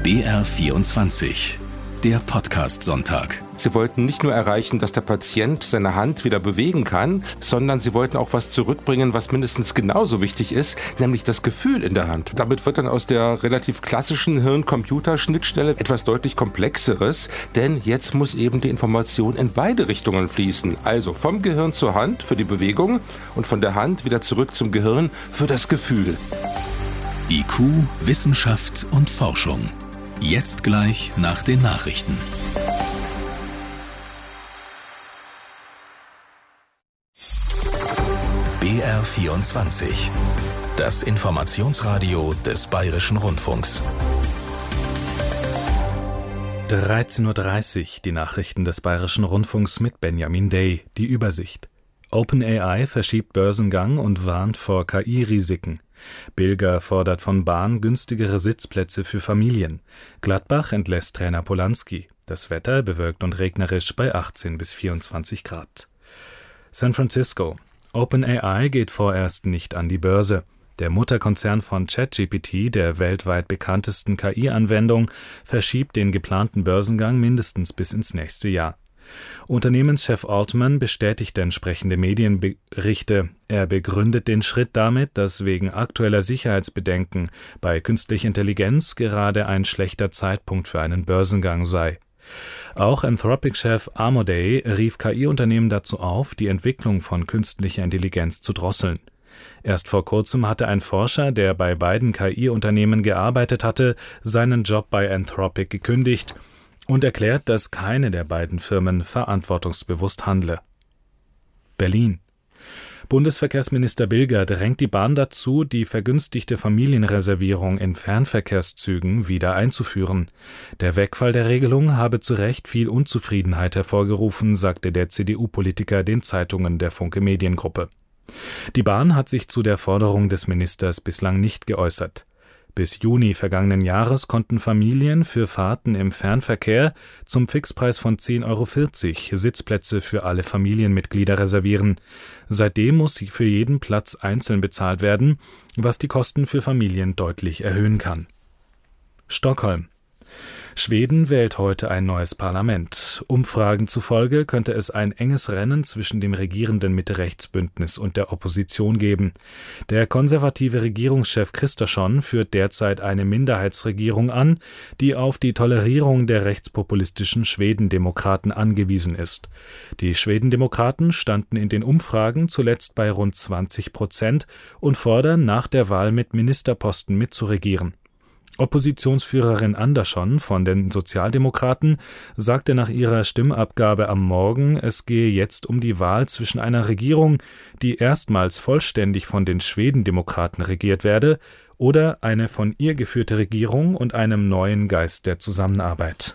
BR24, der Podcast-Sonntag. Sie wollten nicht nur erreichen, dass der Patient seine Hand wieder bewegen kann, sondern sie wollten auch was zurückbringen, was mindestens genauso wichtig ist, nämlich das Gefühl in der Hand. Damit wird dann aus der relativ klassischen Hirn-Computer-Schnittstelle etwas deutlich Komplexeres, denn jetzt muss eben die Information in beide Richtungen fließen. Also vom Gehirn zur Hand für die Bewegung und von der Hand wieder zurück zum Gehirn für das Gefühl. IQ, Wissenschaft und Forschung. Jetzt gleich nach den Nachrichten. BR24, das Informationsradio des Bayerischen Rundfunks. 13:30 Uhr, die Nachrichten des Bayerischen Rundfunks mit Benjamin Day, die Übersicht. OpenAI verschiebt Börsengang und warnt vor KI-Risiken. Bilger fordert von Bahn günstigere Sitzplätze für Familien. Gladbach entlässt Trainer Polanski. Das Wetter bewölkt und regnerisch bei 18 bis 24 Grad. San Francisco. OpenAI geht vorerst nicht an die Börse. Der Mutterkonzern von ChatGPT, der weltweit bekanntesten KI-Anwendung, verschiebt den geplanten Börsengang mindestens bis ins nächste Jahr. Unternehmenschef Altman bestätigte entsprechende Medienberichte. Er begründet den Schritt damit, dass wegen aktueller Sicherheitsbedenken bei künstlicher Intelligenz gerade ein schlechter Zeitpunkt für einen Börsengang sei. Auch Anthropic-Chef Amodei rief KI-Unternehmen dazu auf, die Entwicklung von künstlicher Intelligenz zu drosseln. Erst vor kurzem hatte ein Forscher, der bei beiden KI-Unternehmen gearbeitet hatte, seinen Job bei Anthropic gekündigt und erklärt, dass keine der beiden Firmen verantwortungsbewusst handle. Berlin. Bundesverkehrsminister Bilger drängt die Bahn dazu, die vergünstigte Familienreservierung in Fernverkehrszügen wieder einzuführen. Der Wegfall der Regelung habe zu Recht viel Unzufriedenheit hervorgerufen, sagte der CDU-Politiker den Zeitungen der Funke Mediengruppe. Die Bahn hat sich zu der Forderung des Ministers bislang nicht geäußert. Bis Juni vergangenen Jahres konnten Familien für Fahrten im Fernverkehr zum Fixpreis von 10,40 € Sitzplätze für alle Familienmitglieder reservieren. Seitdem muss für jeden Platz einzeln bezahlt werden, was die Kosten für Familien deutlich erhöhen kann. Stockholm. Schweden wählt heute ein neues Parlament. Umfragen zufolge könnte es ein enges Rennen zwischen dem regierenden Mitte-Rechts-Bündnis und der Opposition geben. Der konservative Regierungschef Kristersson führt derzeit eine Minderheitsregierung an, die auf die Tolerierung der rechtspopulistischen Schwedendemokraten angewiesen ist. Die Schwedendemokraten standen in den Umfragen zuletzt bei rund 20% und fordern nach der Wahl mit Ministerposten mitzuregieren. Oppositionsführerin Andersson von den Sozialdemokraten sagte nach ihrer Stimmabgabe am Morgen, es gehe jetzt um die Wahl zwischen einer Regierung, die erstmals vollständig von den Schwedendemokraten regiert werde, oder eine von ihr geführte Regierung und einem neuen Geist der Zusammenarbeit.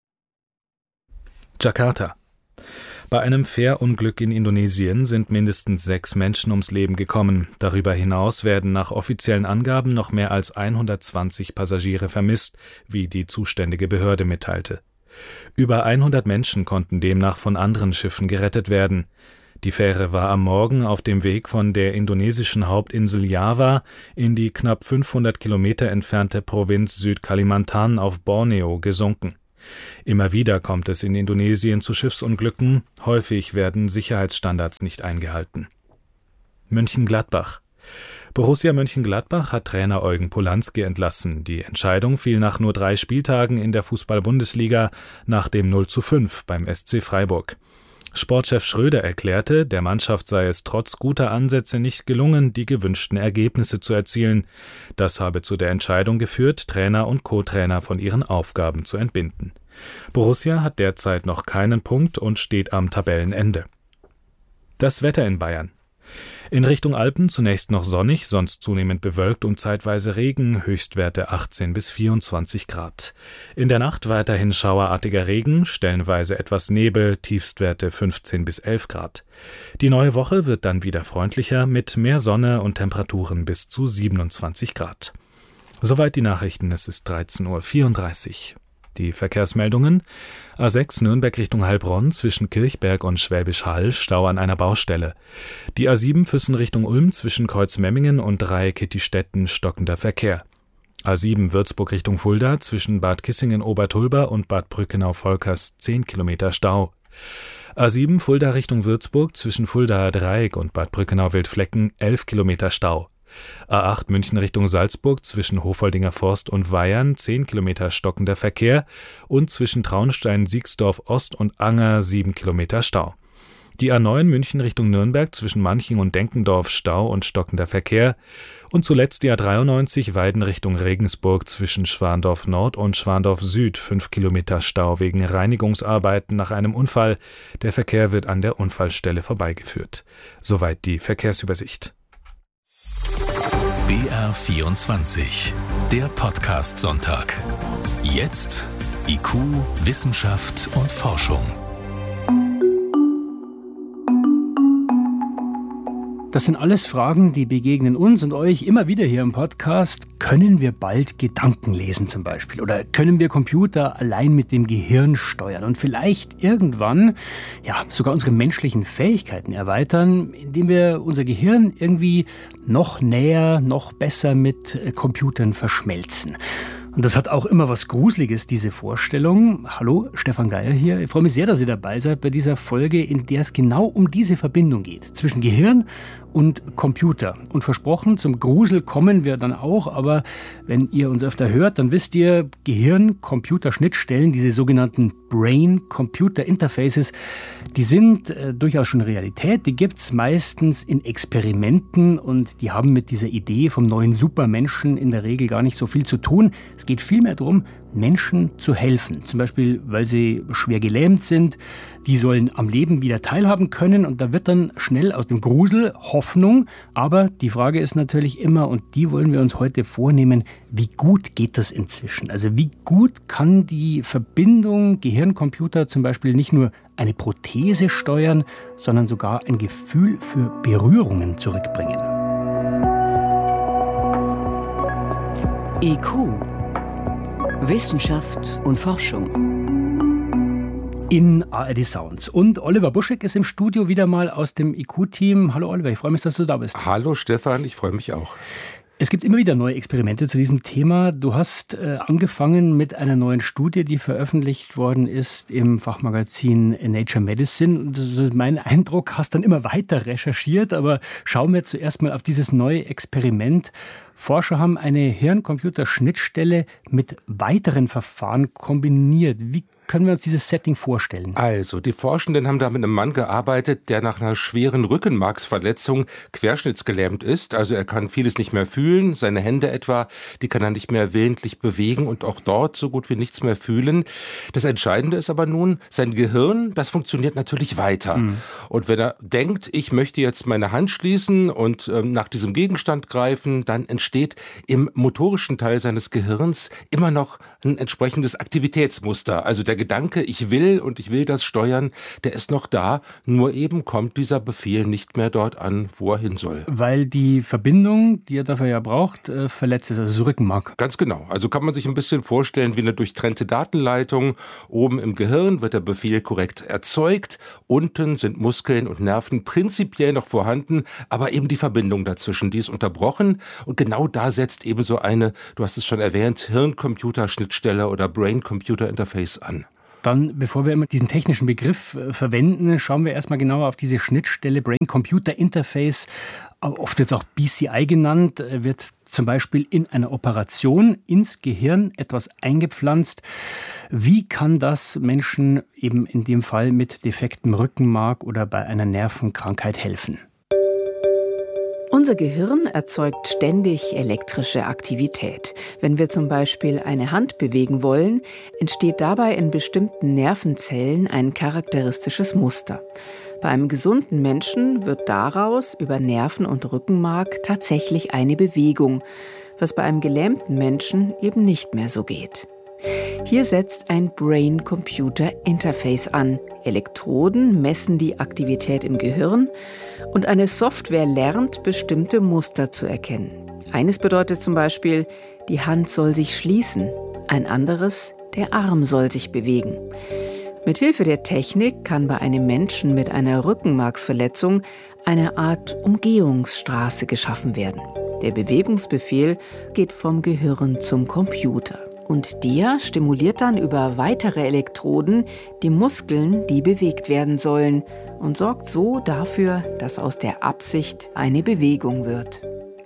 Jakarta. Bei einem Fährunglück in Indonesien sind mindestens 6 Menschen ums Leben gekommen. Darüber hinaus werden nach offiziellen Angaben noch mehr als 120 Passagiere vermisst, wie die zuständige Behörde mitteilte. Über 100 Menschen konnten demnach von anderen Schiffen gerettet werden. Die Fähre war am Morgen auf dem Weg von der indonesischen Hauptinsel Java in die knapp 500 Kilometer entfernte Provinz Südkalimantan auf Borneo gesunken. Immer wieder kommt es in Indonesien zu Schiffsunglücken, häufig werden Sicherheitsstandards nicht eingehalten. Mönchengladbach. Borussia Mönchengladbach hat Trainer Eugen Polanski entlassen. Die Entscheidung fiel nach nur 3 Spieltagen in der Fußball-Bundesliga nach dem 0:5 beim SC Freiburg. Sportchef Schröder erklärte, der Mannschaft sei es trotz guter Ansätze nicht gelungen, die gewünschten Ergebnisse zu erzielen. Das habe zu der Entscheidung geführt, Trainer und Co-Trainer von ihren Aufgaben zu entbinden. Borussia hat derzeit noch keinen Punkt und steht am Tabellenende. Das Wetter in Bayern. In Richtung Alpen zunächst noch sonnig, sonst zunehmend bewölkt und zeitweise Regen, Höchstwerte 18 bis 24 Grad. In der Nacht weiterhin schauerartiger Regen, stellenweise etwas Nebel, Tiefstwerte 15 bis 11 Grad. Die neue Woche wird dann wieder freundlicher mit mehr Sonne und Temperaturen bis zu 27 Grad. Soweit die Nachrichten, es ist 13:34 Uhr. Die Verkehrsmeldungen: A6 Nürnberg Richtung Heilbronn zwischen Kirchberg und Schwäbisch Hall, Stau an einer Baustelle. Die A7 Füssen Richtung Ulm zwischen Kreuzmemmingen und Dreieck-Kittistetten, stockender Verkehr. A7 Würzburg Richtung Fulda zwischen Bad Kissingen-Obertulba und Bad Brückenau-Volkers 10 Kilometer Stau. A7 Fulda Richtung Würzburg zwischen Fuldaer Dreieck und Bad Brückenau-Wildflecken 11 Kilometer Stau. A8 München Richtung Salzburg zwischen Hofoldinger Forst und Weyern 10 Kilometer stockender Verkehr und zwischen Traunstein, Siegsdorf Ost und Anger 7 Kilometer Stau. Die A9 München Richtung Nürnberg zwischen Manching und Denkendorf Stau und stockender Verkehr und zuletzt die A93 Weiden Richtung Regensburg zwischen Schwandorf Nord und Schwandorf Süd 5 Kilometer Stau wegen Reinigungsarbeiten nach einem Unfall. Der Verkehr wird an der Unfallstelle vorbeigeführt. Soweit die Verkehrsübersicht. BR24, der Podcast-Sonntag. Jetzt IQ, Wissenschaft und Forschung. Das sind alles Fragen, die begegnen uns und euch immer wieder hier im Podcast. Können wir bald Gedanken lesen zum Beispiel? Oder können wir Computer allein mit dem Gehirn steuern? Und vielleicht irgendwann sogar unsere menschlichen Fähigkeiten erweitern, indem wir unser Gehirn irgendwie noch näher, noch besser mit Computern verschmelzen. Und das hat auch immer was Gruseliges, diese Vorstellung. Hallo, Stefan Geier hier. Ich freue mich sehr, dass ihr dabei seid bei dieser Folge, in der es genau um diese Verbindung geht zwischen Gehirn und Computer. Und versprochen, zum Grusel kommen wir dann auch, aber wenn ihr uns öfter hört, dann wisst ihr, Gehirn-Computer-Schnittstellen, diese sogenannten Brain-Computer-Interfaces, die sind durchaus schon Realität. Die gibt es meistens in Experimenten und die haben mit dieser Idee vom neuen Supermenschen in der Regel gar nicht so viel zu tun. Es geht vielmehr darum, Menschen zu helfen. Zum Beispiel, weil sie schwer gelähmt sind. Die sollen am Leben wieder teilhaben können. Und da wird dann schnell aus dem Grusel Hoffnung. Aber die Frage ist natürlich immer, und die wollen wir uns heute vornehmen, wie gut geht das inzwischen? Also wie gut kann die Verbindung Gehirn-Computer zum Beispiel nicht nur eine Prothese steuern, sondern sogar ein Gefühl für Berührungen zurückbringen? IQ, Wissenschaft und Forschung. In ARD Sounds. Und Oliver Buschek ist im Studio wieder mal aus dem IQ-Team. Hallo Oliver, ich freue mich, dass du da bist. Hallo Stefan, ich freue mich auch. Es gibt immer wieder neue Experimente zu diesem Thema. Du hast angefangen mit einer neuen Studie, die veröffentlicht worden ist im Fachmagazin Nature Medicine. Und das ist mein Eindruck, hast dann immer weiter recherchiert. Aber schauen wir zuerst mal auf dieses neue Experiment. Forscher haben eine Hirn-Computer-Schnittstelle mit weiteren Verfahren kombiniert. Wie können wir uns dieses Setting vorstellen? Also, die Forschenden haben da mit einem Mann gearbeitet, der nach einer schweren Rückenmarksverletzung querschnittsgelähmt ist. Also er kann vieles nicht mehr fühlen, seine Hände etwa, die kann er nicht mehr willentlich bewegen und auch dort so gut wie nichts mehr fühlen. Das Entscheidende ist aber nun, sein Gehirn, das funktioniert natürlich weiter. Und wenn er denkt, ich möchte jetzt meine Hand schließen und nach diesem Gegenstand greifen, dann entsteht im motorischen Teil seines Gehirns immer noch ein entsprechendes Aktivitätsmuster. Also der Gedanke, ich will das steuern, der ist noch da, nur eben kommt dieser Befehl nicht mehr dort an, wo er hin soll. Weil die Verbindung, die er dafür ja braucht, verletzt ist, also das Rückenmark. Ganz genau. Also kann man sich ein bisschen vorstellen wie eine durchtrennte Datenleitung. Oben im Gehirn wird der Befehl korrekt erzeugt, unten sind Muskeln und Nerven prinzipiell noch vorhanden, aber eben die Verbindung dazwischen, die ist unterbrochen und genau da setzt eben so eine, du hast es schon erwähnt, Hirn-Computer-Schnittstelle oder Brain-Computer-Interface an. Dann, bevor wir immer diesen technischen Begriff verwenden, schauen wir erstmal genauer auf diese Schnittstelle Brain-Computer-Interface. Oft wird es auch BCI genannt, wird zum Beispiel in einer Operation ins Gehirn etwas eingepflanzt. Wie kann das Menschen eben in dem Fall mit defektem Rückenmark oder bei einer Nervenkrankheit helfen? Unser Gehirn erzeugt ständig elektrische Aktivität. Wenn wir zum Beispiel eine Hand bewegen wollen, entsteht dabei in bestimmten Nervenzellen ein charakteristisches Muster. Bei einem gesunden Menschen wird daraus über Nerven und Rückenmark tatsächlich eine Bewegung, was bei einem gelähmten Menschen eben nicht mehr so geht. Hier setzt ein Brain-Computer-Interface an. Elektroden messen die Aktivität im Gehirn und eine Software lernt, bestimmte Muster zu erkennen. Eines bedeutet zum Beispiel, die Hand soll sich schließen, ein anderes, der Arm soll sich bewegen. Mithilfe der Technik kann bei einem Menschen mit einer Rückenmarksverletzung eine Art Umgehungsstraße geschaffen werden. Der Bewegungsbefehl geht vom Gehirn zum Computer. Und der stimuliert dann über weitere Elektroden die Muskeln, die bewegt werden sollen, und sorgt so dafür, dass aus der Absicht eine Bewegung wird.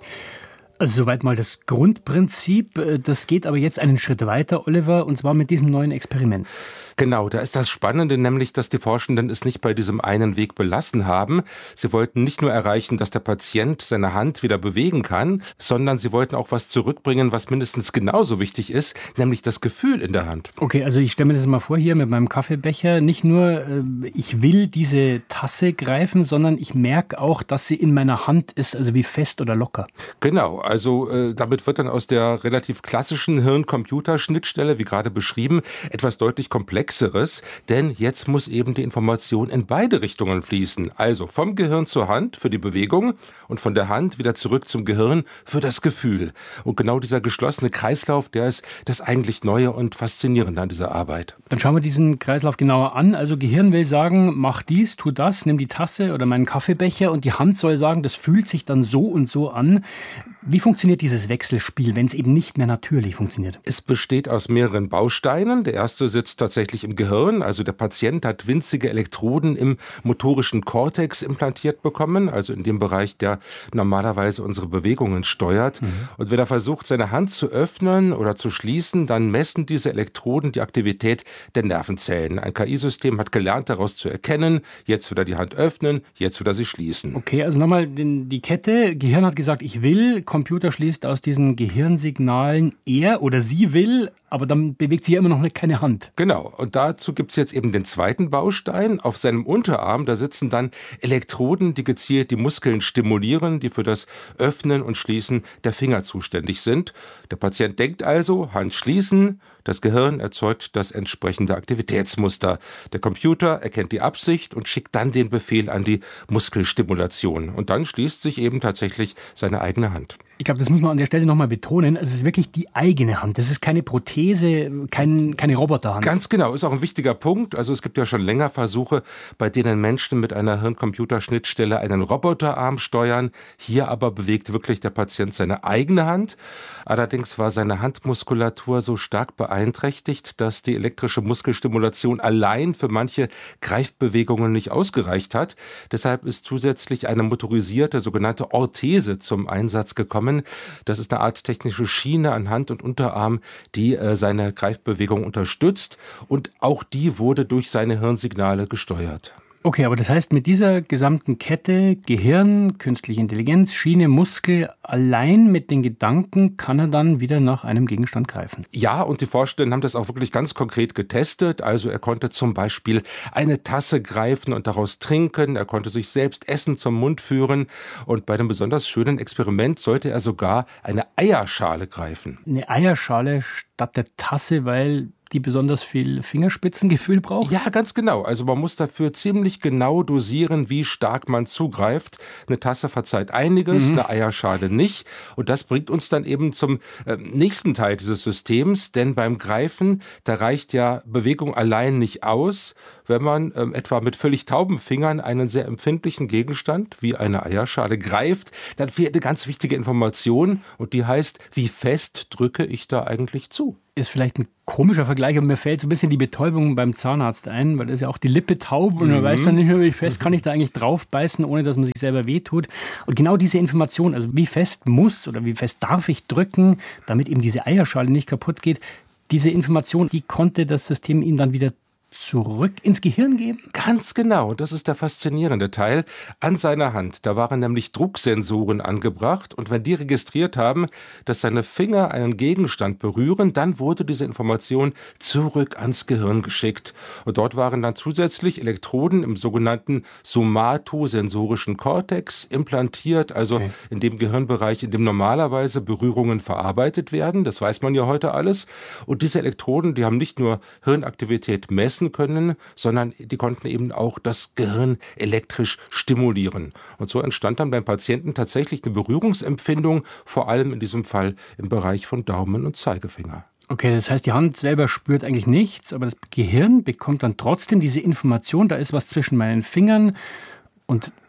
Also soweit mal das Grundprinzip. Das geht aber jetzt einen Schritt weiter, Oliver, und zwar mit diesem neuen Experiment. Genau, da ist das Spannende, nämlich, dass die Forschenden es nicht bei diesem einen Weg belassen haben. Sie wollten nicht nur erreichen, dass der Patient seine Hand wieder bewegen kann, sondern sie wollten auch was zurückbringen, was mindestens genauso wichtig ist, nämlich das Gefühl in der Hand. Okay, also ich stelle mir das mal vor hier mit meinem Kaffeebecher. Nicht nur, ich will diese Tasse greifen, sondern ich merke auch, dass sie in meiner Hand ist, also wie fest oder locker. Genau, also damit wird dann aus der relativ klassischen Hirn-Computer-Schnittstelle, wie gerade beschrieben, etwas deutlich komplexeres, denn jetzt muss eben die Information in beide Richtungen fließen. Also vom Gehirn zur Hand für die Bewegung und von der Hand wieder zurück zum Gehirn für das Gefühl. Und genau dieser geschlossene Kreislauf, der ist das eigentlich Neue und Faszinierende an dieser Arbeit. Dann schauen wir diesen Kreislauf genauer an. Also Gehirn will sagen, mach dies, tu das, nimm die Tasse oder meinen Kaffeebecher, und die Hand soll sagen, das fühlt sich dann so und so an. Wie funktioniert dieses Wechselspiel, wenn es eben nicht mehr natürlich funktioniert? Es besteht aus mehreren Bausteinen. Der erste sitzt tatsächlich im Gehirn. Also der Patient hat winzige Elektroden im motorischen Kortex implantiert bekommen, also in dem Bereich, der normalerweise unsere Bewegungen steuert. Und wenn er versucht, seine Hand zu öffnen oder zu schließen, dann messen diese Elektroden die Aktivität der Nervenzellen. Ein KI-System hat gelernt, daraus zu erkennen, jetzt wieder die Hand öffnen, jetzt wieder sie schließen. Okay, also nochmal die Kette. Gehirn hat gesagt, ich will. Computer schließt aus diesen Gehirnsignalen, er oder sie will, aber dann bewegt sie ja immer noch keine Hand. Genau, und dazu gibt es jetzt eben den zweiten Baustein. Auf seinem Unterarm, da sitzen dann Elektroden, die gezielt die Muskeln stimulieren, die für das Öffnen und Schließen der Finger zuständig sind. Der Patient denkt also, Hand schließen, das Gehirn erzeugt das entsprechende Aktivitätsmuster. Der Computer erkennt die Absicht und schickt dann den Befehl an die Muskelstimulation. Und dann schließt sich eben tatsächlich seine eigene Hand. Ich glaube, das muss man an der Stelle nochmal betonen. Es ist wirklich die eigene Hand. Das ist keine Prothese, keine Roboterhand. Ganz genau, ist auch ein wichtiger Punkt. Also es gibt ja schon länger Versuche, bei denen Menschen mit einer Hirn-Computer-Schnittstelle einen Roboterarm steuern. Hier aber bewegt wirklich der Patient seine eigene Hand. Allerdings war seine Handmuskulatur so stark beeinträchtigt, dass die elektrische Muskelstimulation allein für manche Greifbewegungen nicht ausgereicht hat. Deshalb ist zusätzlich eine motorisierte sogenannte Orthese zum Einsatz gekommen. Das ist eine Art technische Schiene an Hand und Unterarm, die seine Greifbewegung unterstützt, und auch die wurde durch seine Hirnsignale gesteuert. Okay, aber das heißt, mit dieser gesamten Kette, Gehirn, künstliche Intelligenz, Schiene, Muskel, allein mit den Gedanken kann er dann wieder nach einem Gegenstand greifen. Ja, und die Forschenden haben das auch wirklich ganz konkret getestet. Also er konnte zum Beispiel eine Tasse greifen und daraus trinken. Er konnte sich selbst Essen zum Mund führen. Und bei einem besonders schönen Experiment sollte er sogar eine Eierschale greifen. Eine Eierschale statt der Tasse, weil die besonders viel Fingerspitzengefühl braucht? Ja, ganz genau. Also man muss dafür ziemlich genau dosieren, wie stark man zugreift. Eine Tasse verzeiht einiges, eine Eierschale nicht. Und das bringt uns dann eben zum nächsten Teil dieses Systems. Denn beim Greifen, da reicht ja Bewegung allein nicht aus. Wenn man etwa mit völlig tauben Fingern einen sehr empfindlichen Gegenstand wie eine Eierschale greift, dann fehlt eine ganz wichtige Information. Und die heißt, wie fest drücke ich da eigentlich zu? Ist vielleicht ein komischer Vergleich, aber mir fällt so ein bisschen die Betäubung beim Zahnarzt ein, weil da ist ja auch die Lippe taub und man weiß dann nicht mehr, wie fest kann ich da eigentlich drauf beißen, ohne dass man sich selber wehtut. Und genau diese Information, also wie fest muss oder wie fest darf ich drücken, damit eben diese Eierschale nicht kaputt geht, diese Information, die konnte das System ihm dann wieder zurück ins Gehirn geben? Ganz genau, das ist der faszinierende Teil. An seiner Hand, da waren nämlich Drucksensoren angebracht, und wenn die registriert haben, dass seine Finger einen Gegenstand berühren, dann wurde diese Information zurück ans Gehirn geschickt. Und dort waren dann zusätzlich Elektroden im sogenannten somatosensorischen Kortex implantiert, also in dem Gehirnbereich, in dem normalerweise Berührungen verarbeitet werden. Das weiß man ja heute alles. Und diese Elektroden, die haben nicht nur Hirnaktivität messen können, sondern die konnten eben auch das Gehirn elektrisch stimulieren. Und so entstand dann beim Patienten tatsächlich eine Berührungsempfindung, vor allem in diesem Fall im Bereich von Daumen und Zeigefinger. Okay, das heißt, die Hand selber spürt eigentlich nichts, aber das Gehirn bekommt dann trotzdem diese Information, da ist was zwischen meinen Fingern, und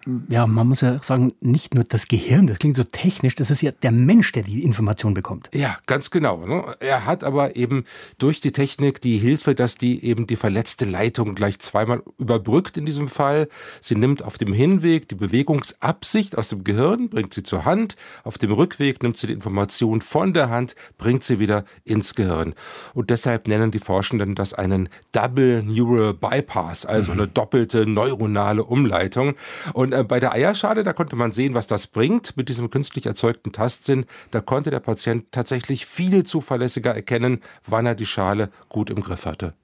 ja, man muss ja sagen, nicht nur das Gehirn, das klingt so technisch, das ist ja der Mensch, der die Information bekommt. Ja, ganz genau. Ne? Er hat aber eben durch die Technik die Hilfe, dass die eben die verletzte Leitung gleich zweimal überbrückt in diesem Fall. Sie nimmt auf dem Hinweg die Bewegungsabsicht aus dem Gehirn, bringt sie zur Hand. Auf dem Rückweg nimmt sie die Information von der Hand, bringt sie wieder ins Gehirn. Und deshalb nennen die Forschenden das einen Double Neural Bypass, also eine doppelte neuronale Umleitung. Und bei der Eierschale, da konnte man sehen, was das bringt mit diesem künstlich erzeugten Tastsinn. Da konnte der Patient tatsächlich viel zuverlässiger erkennen, wann er die Schale gut im Griff hatte.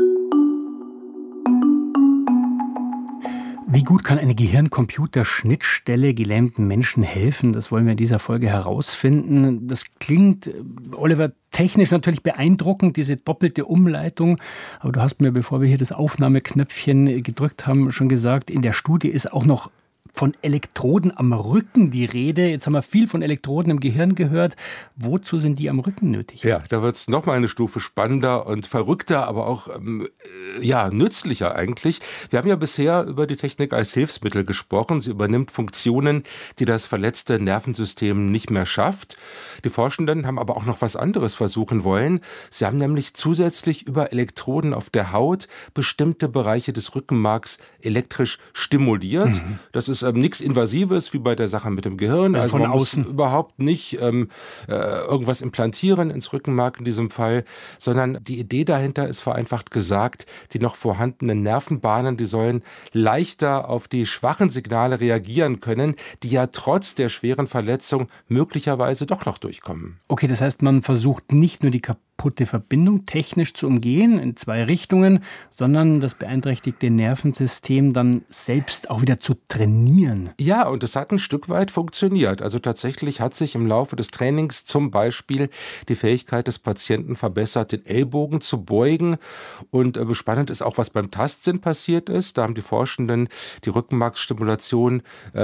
Wie gut kann eine Gehirn-Computer-Schnittstelle gelähmten Menschen helfen? Das wollen wir in dieser Folge herausfinden. Das klingt, Oliver, technisch natürlich beeindruckend, diese doppelte Umleitung. Aber du hast mir, bevor wir hier das Aufnahmeknöpfchen gedrückt haben, schon gesagt, in der Studie ist auch noch von Elektroden am Rücken die Rede. Jetzt haben wir viel von Elektroden im Gehirn gehört. Wozu sind die am Rücken nötig? Ja, da wird es nochmal eine Stufe spannender und verrückter, aber auch nützlicher eigentlich. Wir haben ja bisher über die Technik als Hilfsmittel gesprochen. Sie übernimmt Funktionen, die das verletzte Nervensystem nicht mehr schafft. Die Forschenden haben aber auch noch was anderes versuchen wollen. Sie haben nämlich zusätzlich über Elektroden auf der Haut bestimmte Bereiche des Rückenmarks elektrisch stimuliert. Das ist nichts Invasives, wie bei der Sache mit dem Gehirn. Ja, also von man außen. muss überhaupt nicht irgendwas implantieren ins Rückenmark in diesem Fall, sondern die Idee dahinter ist vereinfacht gesagt, die noch vorhandenen Nervenbahnen, die sollen leichter auf die schwachen Signale reagieren können, die ja trotz der schweren Verletzung möglicherweise doch noch durchkommen. Okay, das heißt, man versucht nicht nur die kaputte Verbindung technisch zu umgehen, in zwei Richtungen, sondern das beeinträchtigte Nervensystem dann selbst auch wieder zu trainieren. Ja, und das hat ein Stück weit funktioniert. Also tatsächlich hat sich im Laufe des Trainings zum Beispiel die Fähigkeit des Patienten verbessert, den Ellbogen zu beugen. Und spannend ist auch, was beim Tastsinn passiert ist. Da haben die Forschenden die Rückenmarksstimulation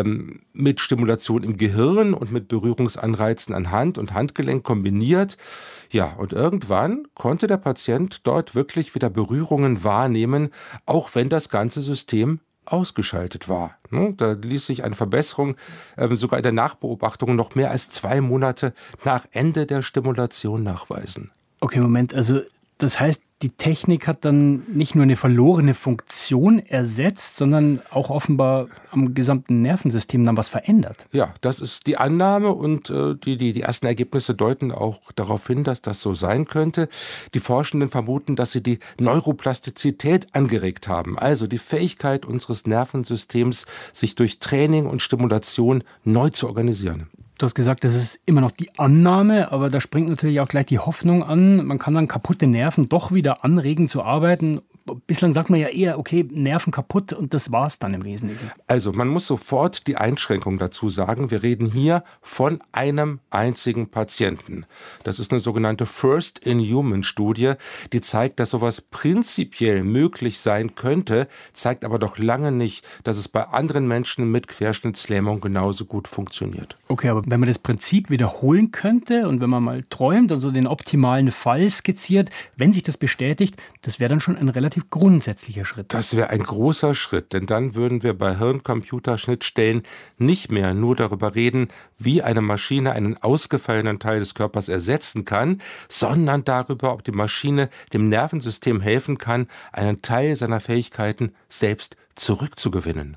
mit Stimulation im Gehirn und mit Berührungsanreizen an Hand und Handgelenk kombiniert. Ja, und irgendwann konnte der Patient dort wirklich wieder Berührungen wahrnehmen, auch wenn das ganze System ausgeschaltet war. Da ließ sich eine Verbesserung sogar in der Nachbeobachtung noch mehr als 2 Monate nach Ende der Stimulation nachweisen. Okay, Moment, also das heißt, die Technik hat dann nicht nur eine verlorene Funktion ersetzt, sondern auch offenbar am gesamten Nervensystem dann was verändert. Ja, das ist die Annahme und die ersten Ergebnisse deuten auch darauf hin, dass das so sein könnte. Die Forschenden vermuten, dass sie die Neuroplastizität angeregt haben, also die Fähigkeit unseres Nervensystems, sich durch Training und Stimulation neu zu organisieren. Du hast gesagt, das ist immer noch die Annahme, aber da springt natürlich auch gleich die Hoffnung an. Man kann dann kaputte Nerven doch wieder anregen zu arbeiten. Bislang sagt man ja eher, okay, Nerven kaputt und das war's dann im Wesentlichen. Also man muss sofort die Einschränkung dazu sagen. Wir reden hier von einem einzigen Patienten. Das ist eine sogenannte First-in-Human-Studie, die zeigt, dass sowas prinzipiell möglich sein könnte, zeigt aber doch lange nicht, dass es bei anderen Menschen mit Querschnittslähmung genauso gut funktioniert. Okay, aber wenn man das Prinzip wiederholen könnte und wenn man mal träumt und so den optimalen Fall skizziert, wenn sich das bestätigt, das wäre dann schon ein relativ grundsätzlicher Schritt. Das wäre ein großer Schritt, denn dann würden wir bei Hirn-Computer-Schnittstellen nicht mehr nur darüber reden, wie eine Maschine einen ausgefallenen Teil des Körpers ersetzen kann, sondern darüber, ob die Maschine dem Nervensystem helfen kann, einen Teil seiner Fähigkeiten selbst zurückzugewinnen.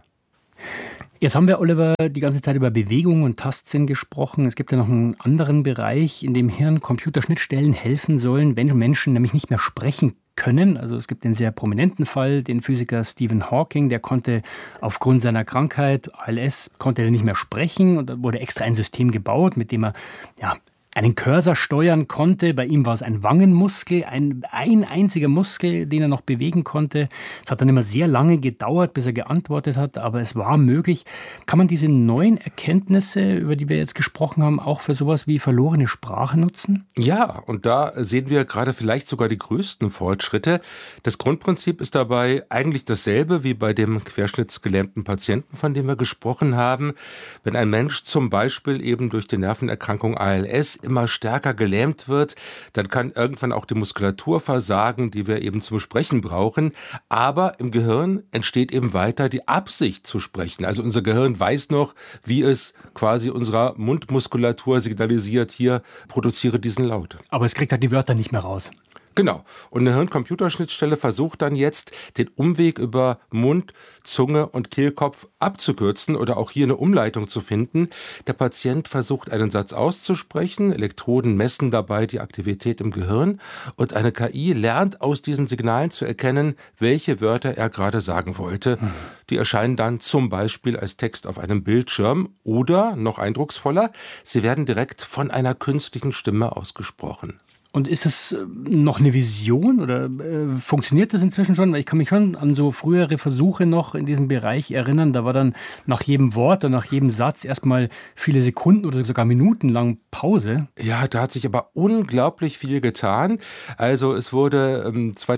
Jetzt haben wir, Oliver, die ganze Zeit über Bewegung und Tastsinn gesprochen. Es gibt ja noch einen anderen Bereich, in dem Hirn-Computer-Schnittstellen helfen sollen, wenn Menschen nämlich nicht mehr sprechen können. Also es gibt den sehr prominenten Fall, den Physiker Stephen Hawking, der konnte aufgrund seiner Krankheit, ALS, konnte er nicht mehr sprechen und da wurde extra ein System gebaut, mit dem er einen Cursor steuern konnte. Bei ihm war es ein Wangenmuskel, ein einziger Muskel, den er noch bewegen konnte. Es hat dann immer sehr lange gedauert, bis er geantwortet hat, aber es war möglich. Kann man diese neuen Erkenntnisse, über die wir jetzt gesprochen haben, auch für sowas wie verlorene Sprache nutzen? Ja, und da sehen wir gerade vielleicht sogar die größten Fortschritte. Das Grundprinzip ist dabei eigentlich dasselbe wie bei dem querschnittsgelähmten Patienten, von dem wir gesprochen haben. Wenn ein Mensch zum Beispiel eben durch die Nervenerkrankung ALS immer stärker gelähmt wird, dann kann irgendwann auch die Muskulatur versagen, die wir eben zum Sprechen brauchen. Aber im Gehirn entsteht eben weiter die Absicht zu sprechen. Also unser Gehirn weiß noch, wie es quasi unserer Mundmuskulatur signalisiert, hier produziere diesen Laut. Aber es kriegt halt die Wörter nicht mehr raus. Genau. Und eine Hirn-Computerschnittstelle versucht dann jetzt, den Umweg über Mund, Zunge und Kehlkopf abzukürzen oder auch hier eine Umleitung zu finden. Der Patient versucht, einen Satz auszusprechen. Elektroden messen dabei die Aktivität im Gehirn. Und eine KI lernt aus diesen Signalen zu erkennen, welche Wörter er gerade sagen wollte. Die erscheinen dann zum Beispiel als Text auf einem Bildschirm oder, noch eindrucksvoller, sie werden direkt von einer künstlichen Stimme ausgesprochen. Und ist es noch eine Vision oder funktioniert das inzwischen schon? Weil ich kann mich schon an so frühere Versuche noch in diesem Bereich erinnern. Da war dann nach jedem Wort und nach jedem Satz erstmal viele Sekunden oder sogar Minuten lang Pause. Ja, da hat sich aber unglaublich viel getan. Also es wurde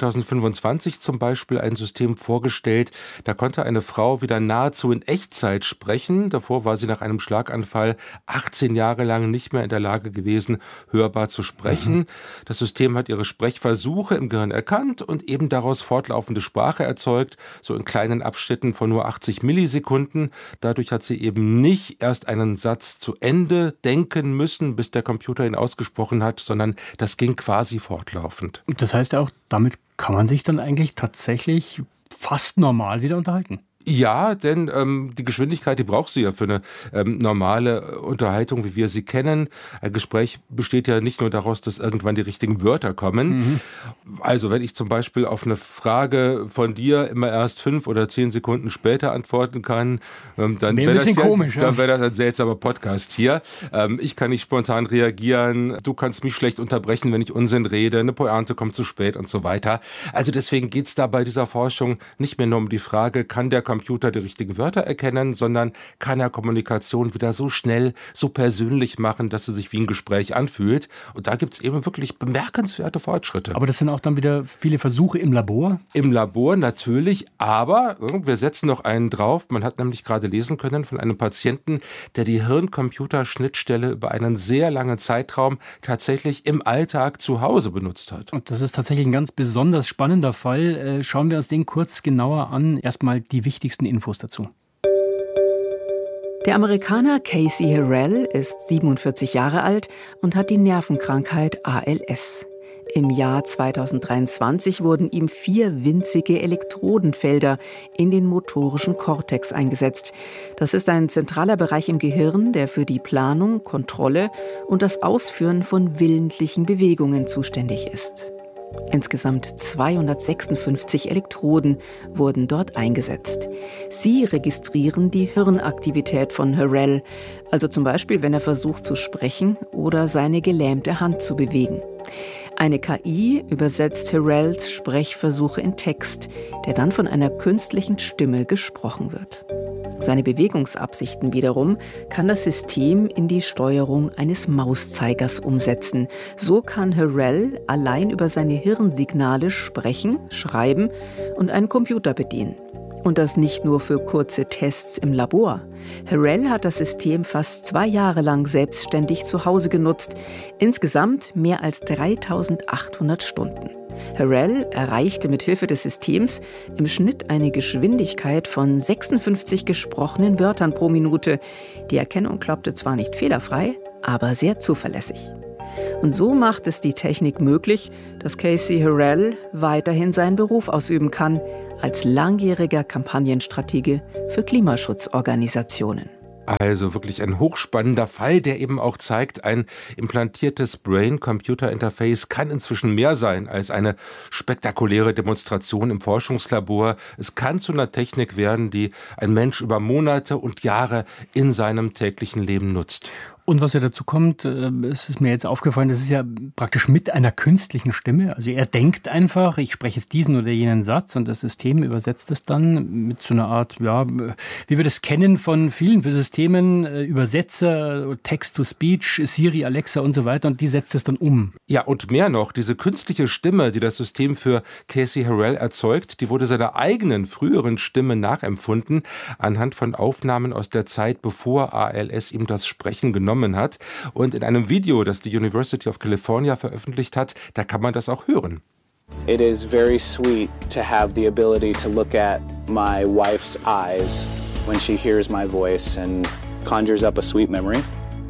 2025 zum Beispiel ein System vorgestellt, da konnte eine Frau wieder nahezu in Echtzeit sprechen. Davor war sie nach einem Schlaganfall 18 Jahre lang nicht mehr in der Lage gewesen, hörbar zu sprechen. Das System hat ihre Sprechversuche im Gehirn erkannt und eben daraus fortlaufende Sprache erzeugt, so in kleinen Abschnitten von nur 80 Millisekunden. Dadurch hat sie eben nicht erst einen Satz zu Ende denken müssen, bis der Computer ihn ausgesprochen hat, sondern das ging quasi fortlaufend. Das heißt auch, damit kann man sich dann eigentlich tatsächlich fast normal wieder unterhalten. Ja, denn die Geschwindigkeit, die brauchst du ja für eine normale Unterhaltung, wie wir sie kennen. Ein Gespräch besteht ja nicht nur daraus, dass irgendwann die richtigen Wörter kommen. Also wenn ich zum Beispiel auf eine Frage von dir immer erst 5 oder 10 Sekunden später antworten kann, dann wäre das komisch, dann wäre das ein seltsamer Podcast hier. Ich kann nicht spontan reagieren, du kannst mich schlecht unterbrechen, wenn ich Unsinn rede, eine Pointe kommt zu spät und so weiter. Also deswegen geht's da bei dieser Forschung nicht mehr nur um die Frage, kann der Computer die richtigen Wörter erkennen, sondern kann er Kommunikation wieder so schnell, so persönlich machen, dass sie sich wie ein Gespräch anfühlt. Und da gibt es eben wirklich bemerkenswerte Fortschritte. Aber das sind auch dann wieder viele Versuche im Labor? Im Labor natürlich, aber wir setzen noch einen drauf. Man hat nämlich gerade lesen können von einem Patienten, der die Hirn-Computer-Schnittstelle über einen sehr langen Zeitraum tatsächlich im Alltag zu Hause benutzt hat. Und das ist tatsächlich ein ganz besonders spannender Fall. Schauen wir uns den kurz genauer an. Erstmal die wichtigsten Infos dazu. Der Amerikaner Casey Harrell ist 47 Jahre alt und hat die Nervenkrankheit ALS. Im Jahr 2023 wurden ihm 4 winzige Elektrodenfelder in den motorischen Kortex eingesetzt. Das ist ein zentraler Bereich im Gehirn, der für die Planung, Kontrolle und das Ausführen von willentlichen Bewegungen zuständig ist. Insgesamt 256 Elektroden wurden dort eingesetzt. Sie registrieren die Hirnaktivität von Harrell, also zum Beispiel, wenn er versucht zu sprechen oder seine gelähmte Hand zu bewegen. Eine KI übersetzt Harrells Sprechversuche in Text, der dann von einer künstlichen Stimme gesprochen wird. Seine Bewegungsabsichten wiederum kann das System in die Steuerung eines Mauszeigers umsetzen. So kann Harrell allein über seine Hirnsignale sprechen, schreiben und einen Computer bedienen. Und das nicht nur für kurze Tests im Labor. Harrell hat das System fast 2 Jahre lang selbstständig zu Hause genutzt. Insgesamt mehr als 3.800 Stunden. Harrell erreichte mit Hilfe des Systems im Schnitt eine Geschwindigkeit von 56 gesprochenen Wörtern pro Minute. Die Erkennung klappte zwar nicht fehlerfrei, aber sehr zuverlässig. Und so macht es die Technik möglich, dass Casey Harrell weiterhin seinen Beruf ausüben kann, als langjähriger Kampagnenstratege für Klimaschutzorganisationen. Also wirklich ein hochspannender Fall, der eben auch zeigt, ein implantiertes Brain-Computer-Interface kann inzwischen mehr sein als eine spektakuläre Demonstration im Forschungslabor. Es kann zu einer Technik werden, die ein Mensch über Monate und Jahre in seinem täglichen Leben nutzt. Und was ja dazu kommt, es ist mir jetzt aufgefallen, das ist ja praktisch mit einer künstlichen Stimme. Also er denkt einfach, ich spreche jetzt diesen oder jenen Satz und das System übersetzt es dann mit so einer Art, ja, wie wir das kennen von vielen Systemen, Übersetzer, Text-to-Speech, Siri, Alexa und so weiter, und die setzt es dann um. Ja, und mehr noch, diese künstliche Stimme, die das System für Casey Harrell erzeugt, die wurde seiner eigenen früheren Stimme nachempfunden, anhand von Aufnahmen aus der Zeit, bevor ALS ihm das Sprechen genommen übernommen hat. Und in einem Video, das die University of California veröffentlicht hat, da kann man das auch hören. It is very sweet to have the ability to look at my wife's eyes when she hears my voice and conjures up a sweet memory.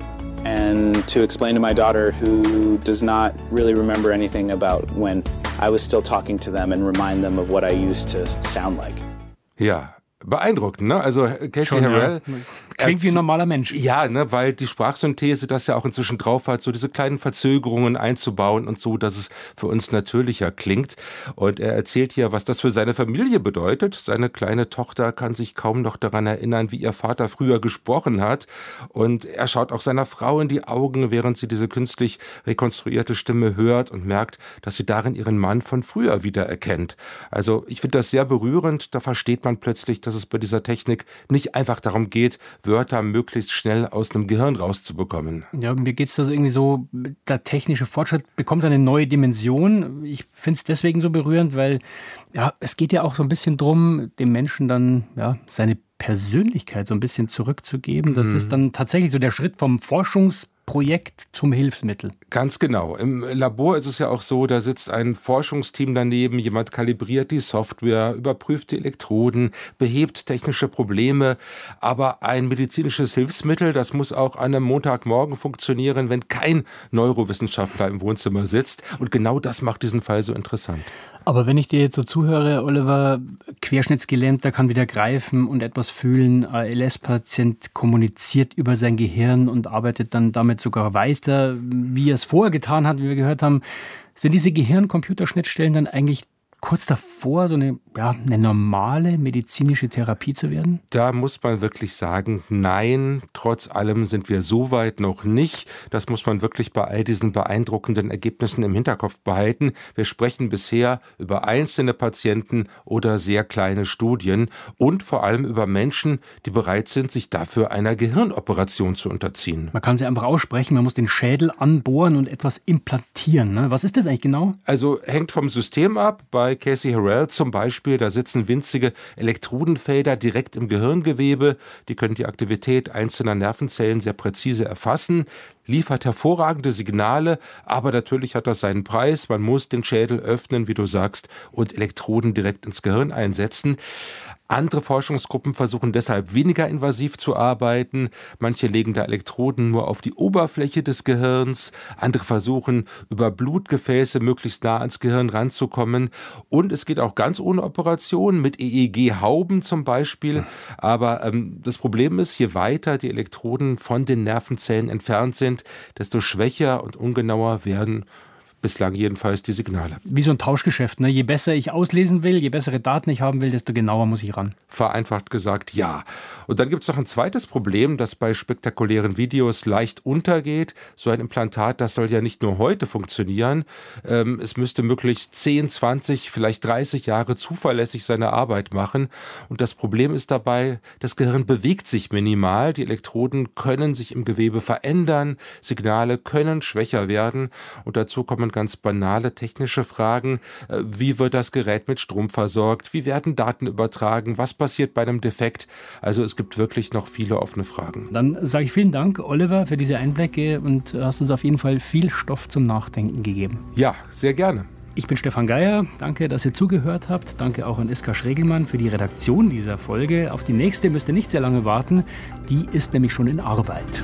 And to explain to my daughter, who does not really remember anything about when I was still talking to them, and remind them of what I used to sound like. Ja. Beeindruckend, ne? Also Casey Harrell klingt wie ein normaler Mensch. Ja, ne, weil die Sprachsynthese das ja auch inzwischen drauf hat, so diese kleinen Verzögerungen einzubauen und so, dass es für uns natürlicher klingt. Und er erzählt hier, was das für seine Familie bedeutet. Seine kleine Tochter kann sich kaum noch daran erinnern, wie ihr Vater früher gesprochen hat. Und er schaut auch seiner Frau in die Augen, während sie diese künstlich rekonstruierte Stimme hört und merkt, dass sie darin ihren Mann von früher wiedererkennt. Also ich finde das sehr berührend. Da versteht man plötzlich, dass es bei dieser Technik nicht einfach darum geht, Wörter möglichst schnell aus einem Gehirn rauszubekommen. Ja, mir geht es da irgendwie so, der technische Fortschritt bekommt eine neue Dimension. Ich finde es deswegen so berührend, weil ja, es geht ja auch so ein bisschen drum, dem Menschen dann seine Persönlichkeit so ein bisschen zurückzugeben. Das ist dann tatsächlich so der Schritt vom Forschungsprojekt zum Hilfsmittel. Ganz genau. Im Labor ist es ja auch so, da sitzt ein Forschungsteam daneben, jemand kalibriert die Software, überprüft die Elektroden, behebt technische Probleme. Aber ein medizinisches Hilfsmittel, das muss auch an einem Montagmorgen funktionieren, wenn kein Neurowissenschaftler im Wohnzimmer sitzt. Und genau das macht diesen Fall so interessant. Aber wenn ich dir jetzt so zuhöre, Oliver, Querschnittsgelähmter kann wieder greifen und etwas fühlen, ALS-Patient kommuniziert über sein Gehirn und arbeitet dann damit sogar weiter, wie er es vorher getan hat, wie wir gehört haben. Sind diese Gehirn-Computerschnittstellen dann eigentlich kurz davor, so eine normale medizinische Therapie zu werden? Da muss man wirklich sagen, nein, trotz allem sind wir so weit noch nicht. Das muss man wirklich bei all diesen beeindruckenden Ergebnissen im Hinterkopf behalten. Wir sprechen bisher über einzelne Patienten oder sehr kleine Studien und vor allem über Menschen, die bereit sind, sich dafür einer Gehirnoperation zu unterziehen. Man kann sie einfach aussprechen, man muss den Schädel anbohren und etwas implantieren. Ne? Was ist das eigentlich genau? Also hängt vom System ab. Bei Casey Harrell zum Beispiel, da sitzen winzige Elektrodenfelder direkt im Gehirngewebe. Die können die Aktivität einzelner Nervenzellen sehr präzise erfassen, liefert hervorragende Signale, aber natürlich hat das seinen Preis. Man muss den Schädel öffnen, wie du sagst, und Elektroden direkt ins Gehirn einsetzen. Andere Forschungsgruppen versuchen deshalb weniger invasiv zu arbeiten. Manche legen da Elektroden nur auf die Oberfläche des Gehirns. Andere versuchen, über Blutgefäße möglichst nah ans Gehirn ranzukommen. Und es geht auch ganz ohne Operation, mit EEG-Hauben zum Beispiel. Aber das Problem ist, je weiter die Elektroden von den Nervenzellen entfernt sind, desto schwächer und ungenauer werden bislang jedenfalls die Signale. Wie so ein Tauschgeschäft, ne? Je besser ich auslesen will, je bessere Daten ich haben will, desto genauer muss ich ran. Vereinfacht gesagt, ja. Und dann gibt es noch ein zweites Problem, das bei spektakulären Videos leicht untergeht. So ein Implantat, das soll ja nicht nur heute funktionieren. Es müsste möglichst 10, 20, vielleicht 30 Jahre zuverlässig seine Arbeit machen. Und das Problem ist dabei, das Gehirn bewegt sich minimal. Die Elektroden können sich im Gewebe verändern. Signale können schwächer werden. Und dazu kommen ganz banale technische Fragen. Wie wird das Gerät mit Strom versorgt? Wie werden Daten übertragen? Was passiert bei einem Defekt? Also es gibt wirklich noch viele offene Fragen. Dann sage ich vielen Dank, Oliver, für diese Einblicke und hast uns auf jeden Fall viel Stoff zum Nachdenken gegeben. Ja, sehr gerne. Ich bin Stefan Geier. Danke, dass ihr zugehört habt. Danke auch an Iska Schregelmann für die Redaktion dieser Folge. Auf die nächste müsst ihr nicht sehr lange warten. Die ist nämlich schon in Arbeit.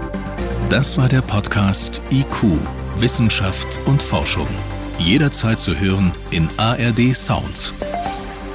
Das war der Podcast IQ, Wissenschaft und Forschung. Jederzeit zu hören in ARD Sounds.